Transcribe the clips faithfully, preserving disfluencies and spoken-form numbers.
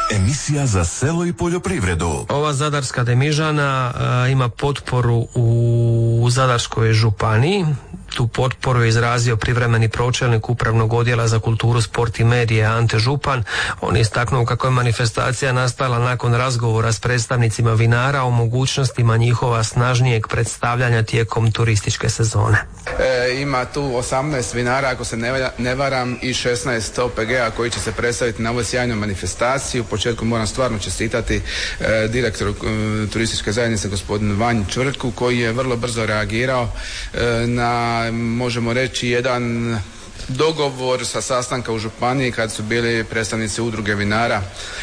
Emisija za selo i poljoprivredu. Ova Zadarska Demižana a, ima potporu u Zadarskoj županiji. Tu potporu je izrazio privremeni pročelnik Upravnog odjela za kulturu, sport i medije Ante Župan. On je istaknuo kako je manifestacija nastala nakon razgovora s predstavnicima vinara o mogućnostima njihova snažnijeg predstavljanja tijekom turističke sezone. E, ima tu osamnaest vinara, ako se ne, ne varam, i šesnaest O P G-a koji će se predstaviti na ovoj sjajnoj manifestaciji. U početku moram stvarno čestitati e, direktoru e, turističke zajednice gospodinu Vanji Čvrtku, koji je vrlo brzo reagirao e, na, možemo reći, jedan dogovor sa sastanka u županiji kad su bili predstavnici udruge vinara,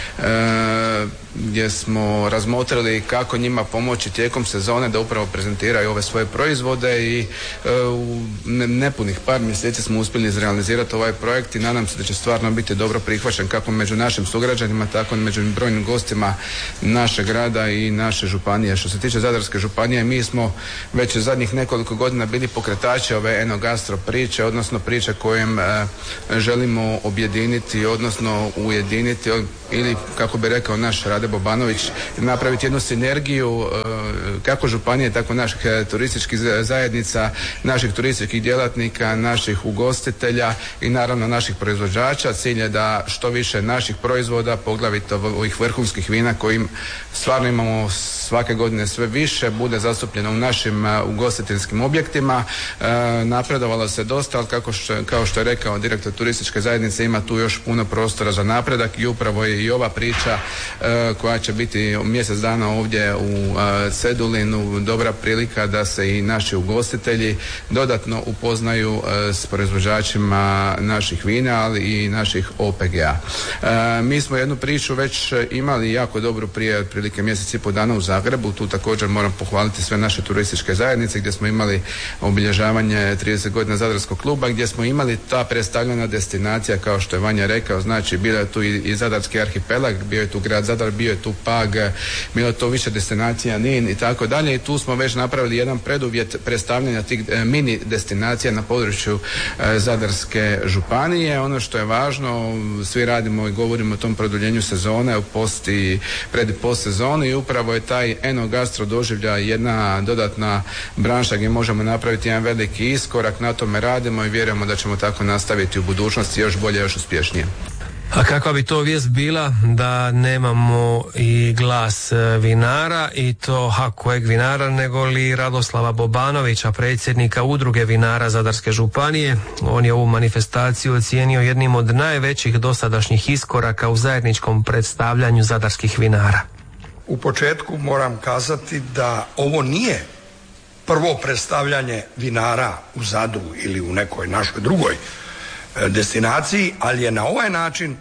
e, gdje smo razmotrili kako njima pomoći tijekom sezone da upravo prezentiraju ove svoje proizvode i e, u nepunih par mjeseci smo uspjeli izrealizirati ovaj projekt i nadam se da će stvarno biti dobro prihvaćen kako među našim sugrađanima, tako i među brojnim gostima našeg grada i naše županije. Što se tiče Zadarske županije, mi smo već zadnjih nekoliko godina bili pokretači ove enogastro priče, odnosno priče kojem e, želimo objediniti, odnosno ujediniti ili, kako bi rekao naš Rade Bobanović, napraviti jednu sinergiju e, kako županije, tako naših turističkih zajednica, naših turističkih djelatnika, naših ugostitelja i naravno naših proizvođača. Cilj je da što više naših proizvoda, poglavito ovih vrhunskih vina kojim stvarno imamo svake godine sve više, bude zastupljeno u našim uh, ugostiteljskim objektima. E, napredovalo se dosta, ali kako što, kao što je rekao direktor turističke zajednice, ima tu još puno prostora za napredak i upravo je i ova priča e, koja će biti mjesec dana ovdje u uh, Cedulinu dobra prilika da se i naši ugostitelji dodatno upoznaju uh, s proizvođačima naših vina, ali i naših O P G-a. E, mi smo jednu priču već imali jako dobru prije otprilike mjesec i pol dana u Zagrebu. Tu također moram pohvaliti sve naše turističke zajednice gdje smo imali obilježavanje trideset godina Zadarskog kluba, gdje smo imali ta predstavljena destinacija, kao što je Vanja rekao, znači bio je tu i, i Zadarski arhipelag, bio je tu grad Zadar, bio je tu Pag, bilo je to više destinacija Nin i tako dalje, i tu smo već napravili jedan preduvjet predstavljanja tih e, mini destinacija na području e, Zadarske županije. Ono što je važno, svi radimo i govorimo o tom produljenju sezone, u post i pred i post sezoni, i upravo je taj enogastro doživljaj jedna dodatna branša gdje možemo napraviti jedan veliki iskorak. Na tome radimo i vjerujemo da ćemo tako nastaviti u budućnosti još bolje, još uspješnije. A kakva bi to vijest bila da nemamo i glas vinara, i to ha kojeg vinara nego li Radoslava Bobanovića, predsjednika udruge vinara Zadarske županije. On je ovu manifestaciju ocijenio jednim od najvećih dosadašnjih iskoraka u zajedničkom predstavljanju zadarskih vinara. U početku moram kazati da ovo nije prvo predstavljanje vinara u Zadru ili u nekoj našoj drugoj destinaciji, ali je na ovaj način,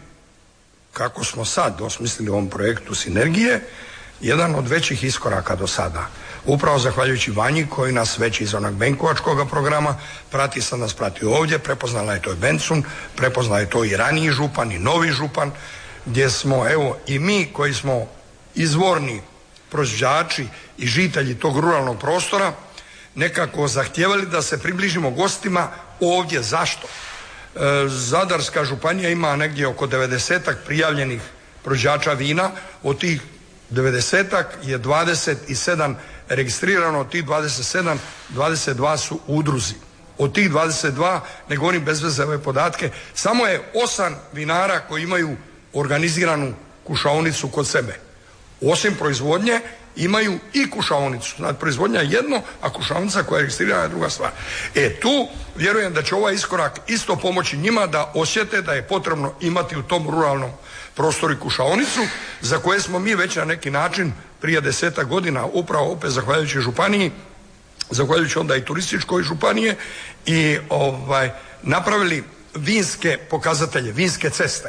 kako smo sad osmislili u ovom projektu sinergije, jedan od većih iskoraka do sada. Upravo zahvaljujući Vanji koji nas već iz onog benkovačkog programa prati, sad nas prati ovdje, prepoznala je to i Bencun, prepoznala je to i raniji župan i novi župan, gdje smo, evo, i mi koji smo izvorni proizvođači i žitelji tog ruralnog prostora nekako zahtijevali da se približimo gostima ovdje. Zašto? E, Zadarska županija ima negdje oko devedesetak prijavljenih proizvođača vina, od tih devedesetak je dvadeset sedam registrirano, od tih dvadeset sedam, dvadeset dva su udruzi. Od tih dvadeset dva, ne govorim bez veze ove podatke, samo je osam vinara koji imaju organiziranu kušaonicu kod sebe. Osim proizvodnje imaju i kušaonicu. Znači, proizvodnja je jedno, a kušaonica koja je registrirana je druga stvar. E tu vjerujem da će ovaj iskorak isto pomoći njima da osjete da je potrebno imati u tom ruralnom prostoru kušaonicu, za koje smo mi već na neki način prije desetak godina, upravo opet zahvaljujući županiji, zahvaljujući onda i turističkoj županije, i ovaj, napravili vinske pokazatelje, vinske ceste,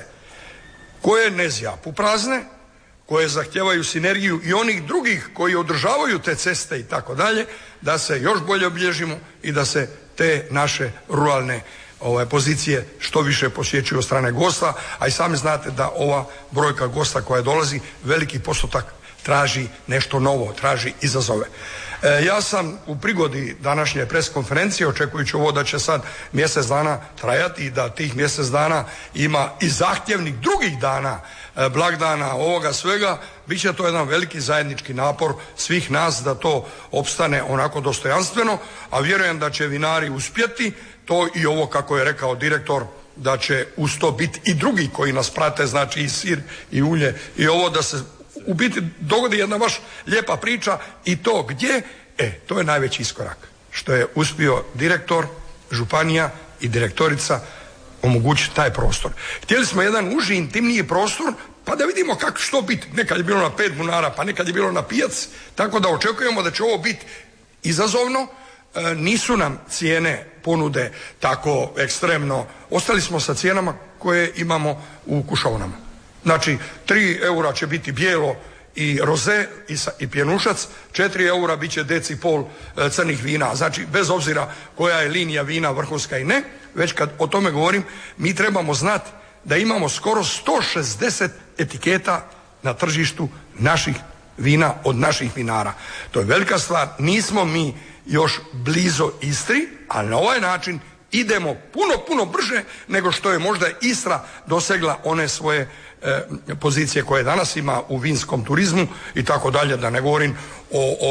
koje ne zjapu prazne, koje zahtijevaju sinergiju i onih drugih koji održavaju te ceste i tako dalje, da se još bolje obilježimo i da se te naše ruralne ove pozicije što više posjećuju od strane gosta, a i sami znate da ova brojka gosta koja dolazi, veliki postotak traži nešto novo, traži izazove. E, ja sam u prigodi današnje pres konferencije, očekujući ovo da će sad mjesec dana trajati i da tih mjesec dana ima i zahtjevnih drugih dana blagdana, ovoga svega, bit će to jedan veliki zajednički napor svih nas da to opstane onako dostojanstveno, a vjerujem da će vinari uspjeti to i ovo kako je rekao direktor, da će uz to biti i drugi koji nas prate, znači i sir i ulje i ovo, da se u biti dogodi jedna baš lijepa priča i to gdje, e, to je najveći iskorak što je uspio direktor, županija i direktorica omogućiti taj prostor. Htjeli smo jedan uži, intimniji prostor, pa da vidimo kako što biti. Nekad je bilo na pet bunara, pa nekad je bilo na pijac, tako da očekujemo da će ovo biti izazovno. E, nisu nam cijene ponude tako ekstremno, ostali smo sa cijenama koje imamo u kušaonama. Znači, tri eura će biti bijelo i roze i, sa, i pjenušac, četiri eura bit će deci pol e, crnih vina. Znači, bez obzira koja je linija vina vrhunska i ne, već kad o tome govorim, mi trebamo znati da imamo skoro sto šezdeset etiketa na tržištu naših vina od naših vinara. To je velika stvar, nismo mi još blizu Istri, ali na ovaj način idemo puno, puno brže nego što je možda Istra dosegla one svoje e, pozicije koje danas ima u vinskom turizmu i tako dalje, da ne govorim o,